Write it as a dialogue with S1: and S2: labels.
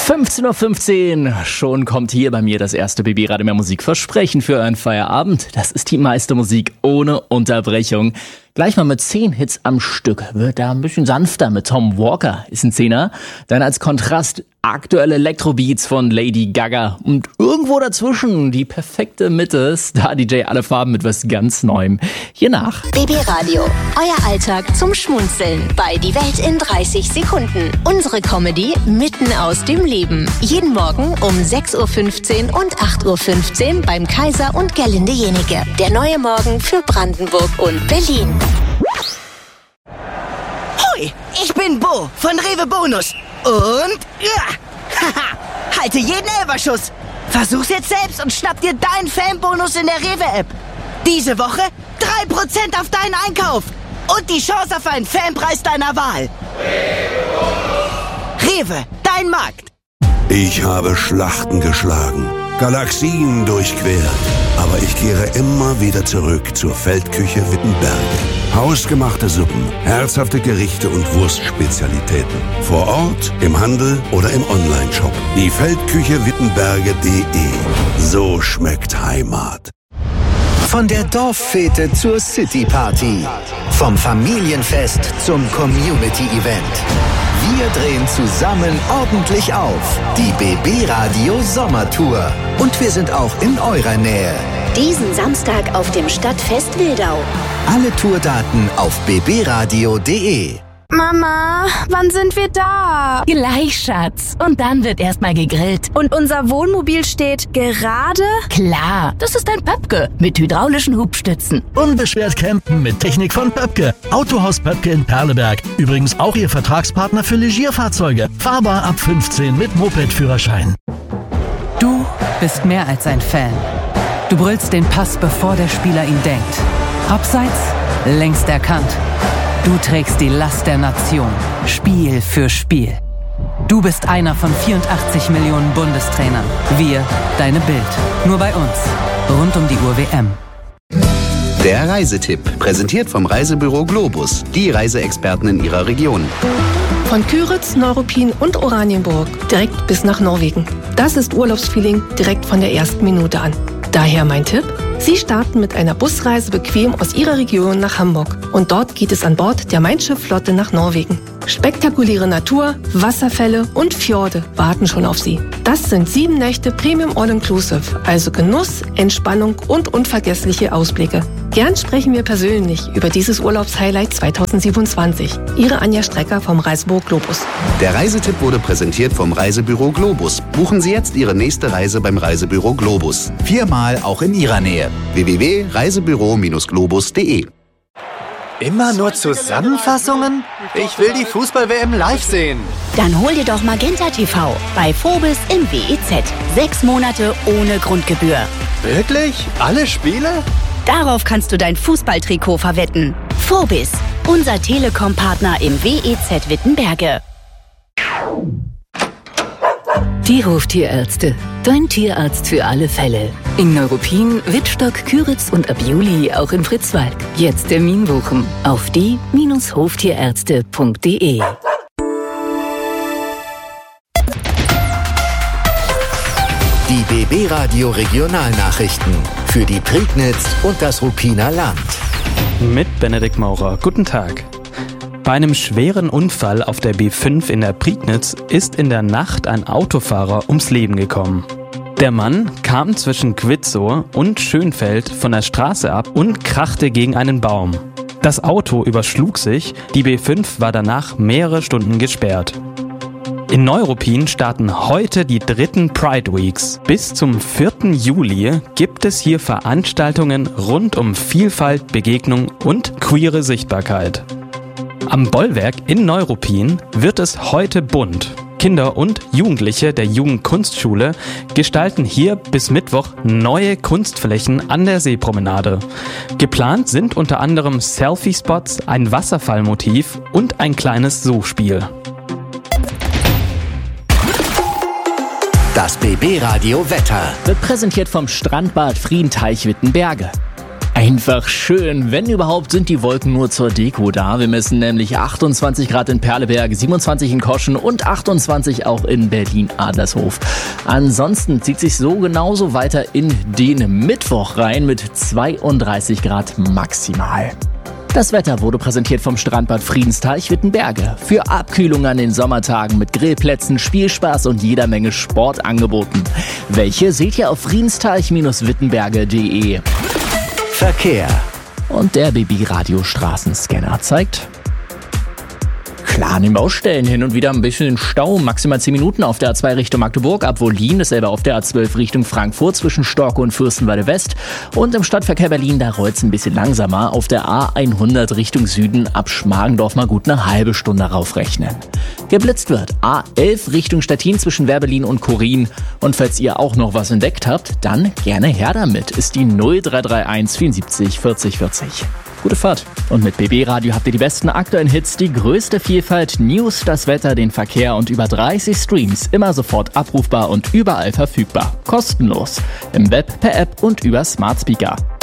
S1: 15:15 Uhr, schon kommt hier bei mir das erste BB Radio Mehr Musik Versprechen für euren Feierabend. Das ist die meiste Musik ohne Unterbrechung. Gleich mal mit 10 Hits am Stück. Wird da ein bisschen sanfter mit Tom Walker, ist ein 10er. Dann als Kontrast aktuelle Elektrobeats von Lady Gaga. Und irgendwo dazwischen die perfekte Mitte, Star-DJ alle Farben mit was ganz Neuem. Hier nach.
S2: BB Radio, euer Alltag zum Schmunzeln bei Die Welt in 30 Sekunden. Unsere Comedy mitten aus dem Leben. Jeden Morgen um 6:15 Uhr und 8:15 Uhr beim Kaiser und Gerlinde Jenike. Der neue Morgen für Brandenburg und Berlin.
S3: Hoi, ich bin Bo von Rewe Bonus. Und halte jeden Elferschuss. Versuch's jetzt selbst und schnapp dir deinen Fanbonus in der Rewe-App. Diese Woche 3% auf deinen Einkauf. Und die Chance auf einen Fanpreis deiner Wahl. Rewe, dein Markt.
S4: Ich habe Schlachten geschlagen, Galaxien durchquert. Aber ich kehre immer wieder zurück zur Feldküche Wittenberge. Hausgemachte Suppen, herzhafte Gerichte und Wurstspezialitäten. Vor Ort, im Handel oder im Onlineshop. Die Feldküche Wittenberge.de. So schmeckt Heimat.
S5: Von der Dorffete zur Cityparty. Vom Familienfest zum Community-Event. Wir drehen zusammen ordentlich auf. Die BB Radio Sommertour. Und wir sind auch in eurer Nähe.
S2: Diesen Samstag auf dem Stadtfest Wildau.
S5: Alle Tourdaten auf bbradio.de.
S6: Mama, wann sind wir da?
S7: Gleich, Schatz. Und dann wird erstmal gegrillt.
S6: Und unser Wohnmobil steht gerade?
S7: Klar, das ist ein Pöpke mit hydraulischen Hubstützen.
S8: Unbeschwert campen mit Technik von Pöpke. Autohaus Pöpke in Perleberg. Übrigens auch Ihr Vertragspartner für Legierfahrzeuge. Fahrbar ab 15 mit Moped-Führerschein.
S9: Du bist mehr als ein Fan. Du brüllst den Pass, bevor der Spieler ihn denkt. Abseits, längst erkannt. Du trägst die Last der Nation, Spiel für Spiel. Du bist einer von 84 Millionen Bundestrainern. Wir, deine Bild. Nur bei uns. Rund um die Uhr WM.
S10: Der Reisetipp, präsentiert vom Reisebüro Globus. Die Reiseexperten in ihrer Region.
S11: Von Küritz, Neuruppin und Oranienburg direkt bis nach Norwegen. Das ist Urlaubsfeeling direkt von der ersten Minute an. Daher mein Tipp: Sie starten mit einer Busreise bequem aus Ihrer Region nach Hamburg. Und dort geht es an Bord der Mein Schiff-Flotte nach Norwegen. Spektakuläre Natur, Wasserfälle und Fjorde warten schon auf Sie. Das sind 7 Nächte Premium All-Inclusive, also Genuss, Entspannung und unvergessliche Ausblicke. Gern sprechen wir persönlich über dieses Urlaubshighlight 2027. Ihre Anja Strecker vom Reisebüro Globus.
S10: Der Reisetipp wurde präsentiert vom Reisebüro Globus. Buchen Sie jetzt Ihre nächste Reise beim Reisebüro Globus.
S5: 4-mal auch in Ihrer Nähe.
S10: www.reisebüro-globus.de.
S12: Immer nur Zusammenfassungen? Ich will die Fußball-WM live sehen.
S2: Dann hol dir doch Magenta TV bei Phobis im WEZ. 6 Monate ohne Grundgebühr.
S12: Wirklich? Alle Spiele?
S2: Darauf kannst du dein Fußballtrikot verwetten. Phobis, unser Telekom-Partner im WEZ Wittenberge.
S7: Die Hoftierärzte. Dein Tierarzt für alle Fälle. In Neuruppin, Wittstock, Küritz und ab Juli auch in Fritzwald. Jetzt Termin buchen auf die-hoftierärzte.de.
S5: Die BB Radio Regionalnachrichten für die Prignitz und das Ruppiner Land.
S13: Mit Benedikt Maurer. Guten Tag. Bei einem schweren Unfall auf der B5 in der Prignitz ist in der Nacht ein Autofahrer ums Leben gekommen. Der Mann kam zwischen Quitzow und Schönfeld von der Straße ab und krachte gegen einen Baum. Das Auto überschlug sich, die B5 war danach mehrere Stunden gesperrt. In Neuruppin starten heute die 3. Pride Weeks. Bis zum 4. Juli gibt es hier Veranstaltungen rund um Vielfalt, Begegnung und queere Sichtbarkeit. Am Bollwerk in Neuruppin wird es heute bunt. Kinder und Jugendliche der Jugendkunstschule gestalten hier bis Mittwoch neue Kunstflächen an der Seepromenade. Geplant sind unter anderem Selfie-Spots, ein Wasserfallmotiv und ein kleines Suchspiel.
S5: Das BB Radio Wetter
S1: Wird präsentiert vom Strandbad Friedenteich Wittenberge. Einfach schön. Wenn überhaupt, sind die Wolken nur zur Deko da. Wir messen nämlich 28 Grad in Perleberg, 27 in Koschen und 28 auch in Berlin-Adlershof. Ansonsten zieht sich so genauso weiter in den Mittwoch rein mit 32 Grad maximal. Das Wetter wurde präsentiert vom Strandbad Friedensteich Wittenberge. Für Abkühlung an den Sommertagen mit Grillplätzen, Spielspaß und jeder Menge Sportangeboten. Welche seht ihr auf friedensteich-wittenberge.de.
S5: Verkehr.
S1: Und der BB-Radio-Straßenscanner zeigt klar an den Baustellen hin und wieder ein bisschen Stau, maximal 10 Minuten auf der A2 Richtung Magdeburg, ab Wollin, dasselbe auf der A12 Richtung Frankfurt zwischen Storkow und Fürstenwalde West und im Stadtverkehr Berlin, da rollt's ein bisschen langsamer, auf der A100 Richtung Süden ab Schmargendorf mal gut eine halbe Stunde raufrechnen. Geblitzt wird A11 Richtung Stettin zwischen Werbelin und Korin und falls ihr auch noch was entdeckt habt, dann gerne her damit, ist die 0331 74 40 40. Gute Fahrt. Und mit BB Radio habt ihr die besten aktuellen Hits, die größte Vielfalt, News, das Wetter, den Verkehr und über 30 Streams. Immer sofort abrufbar und überall verfügbar. Kostenlos. Im Web, per App und über Smart Speaker.